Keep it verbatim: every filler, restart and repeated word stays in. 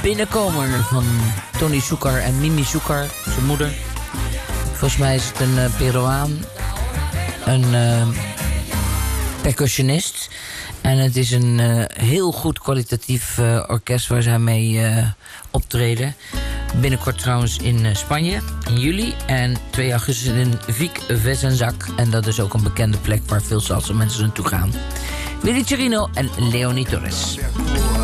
binnenkomer van Tony Zucker en Mimi Zucker, zijn moeder. Volgens mij is het een uh, Peruaan, een uh, percussionist. En het is een uh, heel goed kwalitatief uh, orkest waar zij mee uh, optreden. Binnenkort trouwens in uh, Spanje, in juli. En twee augustus in Vic Vezenzak. En dat is ook een bekende plek waar veel salsa mensen naartoe gaan. Willy Chirino en Leonie Torres.